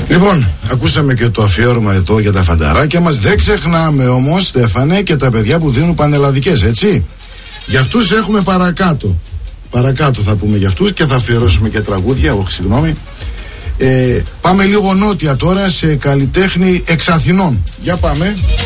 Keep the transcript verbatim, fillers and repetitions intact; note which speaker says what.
Speaker 1: Λοιπόν, ακούσαμε και το αφιέρωμα εδώ για τα φανταράκια μας. Δεν ξεχνάμε όμως, Στέφανε, και τα παιδιά που δίνουν πανελλαδικές, έτσι. Για αυτούς έχουμε παρακάτω. Παρακάτω θα πούμε για αυτούς και θα αφιερώσουμε και τραγούδια, όχι συγγνώμη. Ε, πάμε λίγο νότια τώρα, σε καλλιτέχνη εξ Αθηνών. Για πάμε.